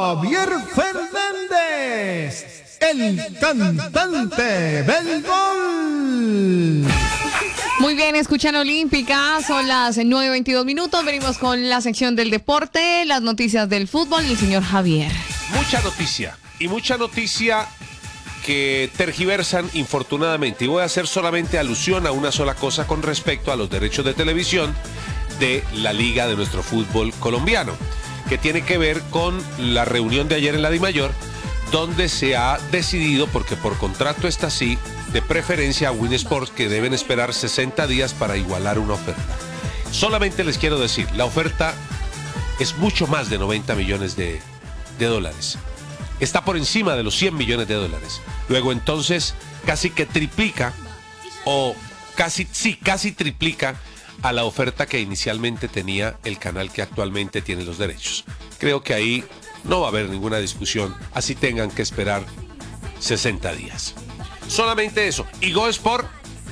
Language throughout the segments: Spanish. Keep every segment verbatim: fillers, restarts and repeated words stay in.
Javier Fernández, el cantante del gol. Muy bien, escuchan Olímpica, son las nueve veintidós minutos, venimos con la sección del deporte, las noticias del fútbol y el señor Javier. Mucha noticia, y mucha noticia que tergiversan infortunadamente, y voy a hacer solamente alusión a una sola cosa con respecto a los derechos de televisión de la liga de nuestro fútbol colombiano, que tiene que ver con la reunión de ayer en la DIMAYOR, donde se ha decidido, porque por contrato está así, de preferencia a Win Sports, que deben esperar sesenta días para igualar una oferta. Solamente les quiero decir, la oferta es mucho más de noventa millones de, de dólares. Está por encima de los cien millones de dólares. Luego entonces casi que triplica, o casi, sí, casi triplica a la oferta que inicialmente tenía el canal que actualmente tiene los derechos. Creo que ahí no va a haber ninguna discusión, así tengan que esperar sesenta días. Solamente eso. Y Go Sport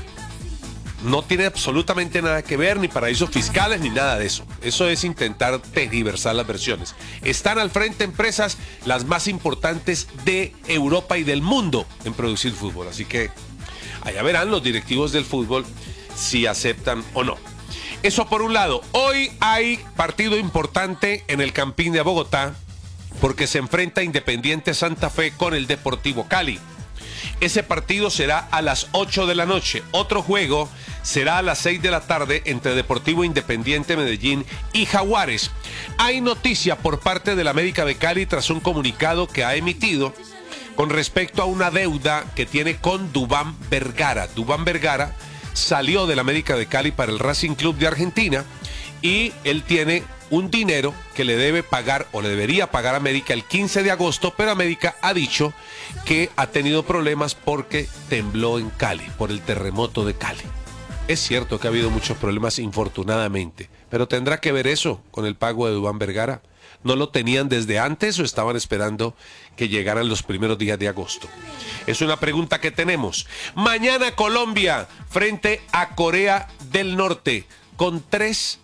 no tiene absolutamente nada que ver, ni paraísos fiscales, ni nada de eso. Eso es intentar tergiversar las versiones. Están al frente empresas las más importantes de Europa y del mundo en producir fútbol. Así que allá verán los directivos del fútbol si aceptan o no. Eso por un lado. Hoy hay partido importante en el Campín de Bogotá porque se enfrenta Independiente Santa Fe con el Deportivo Cali. Ese partido será a las ocho de la noche. Otro juego será a las seis de la tarde entre Deportivo Independiente Medellín y Jaguares. Hay noticia por parte del América de Cali tras un comunicado que ha emitido con respecto a una deuda que tiene con Duván Vergara. Duván Vergara salió del América de Cali para el Racing Club de Argentina y él tiene un dinero que le debe pagar o le debería pagar a América el quince de agosto, pero América ha dicho que ha tenido problemas porque tembló en Cali, por el terremoto de Cali. Es cierto que ha habido muchos problemas infortunadamente, pero ¿tendrá que ver eso con el pago de Duván Vergara? ¿No lo tenían desde antes o estaban esperando que llegaran los primeros días de agosto? Es una pregunta que tenemos. Mañana Colombia frente a Corea del Norte con tres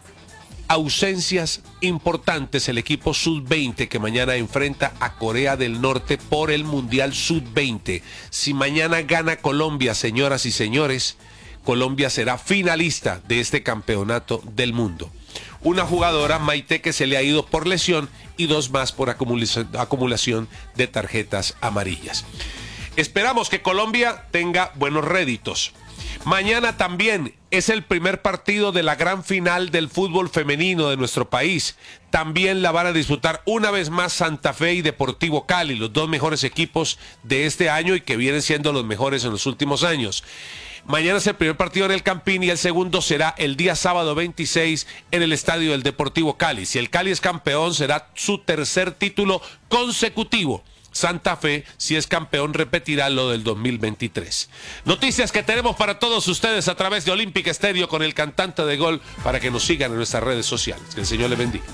ausencias importantes, el equipo sub veinte que mañana enfrenta a Corea del Norte por el Mundial sub veinte. Si mañana gana Colombia, señoras y señores, Colombia será finalista de este campeonato del mundo. Una jugadora, Maite, que se le ha ido por lesión y dos más por acumulación, acumulación de tarjetas amarillas. Esperamos que Colombia tenga buenos réditos. Mañana también es el primer partido de la gran final del fútbol femenino de nuestro país. También la van a disputar una vez más Santa Fe y Deportivo Cali, los dos mejores equipos de este año y que vienen siendo los mejores en los últimos años. Mañana es el primer partido en el Campín y el segundo será el día sábado veintiséis en el estadio del Deportivo Cali. Si el Cali es campeón, será su tercer título consecutivo. Santa Fe, si es campeón, repetirá lo del dos mil veintitrés. Noticias que tenemos para todos ustedes a través de Olímpica Estéreo con el cantante de gol para que nos sigan en nuestras redes sociales. Que el Señor les bendiga.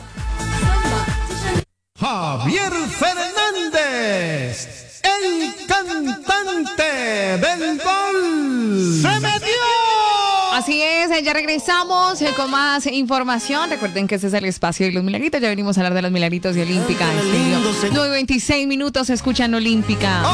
Javier Fernández, el cantante del gol. ¡Se metió! Así es, ya regresamos con más información. Recuerden que este es el espacio de los milagritos. Ya venimos a hablar de los milagritos de Olímpica Estéreo. nueve veintiséis minutos, escuchan Olímpica.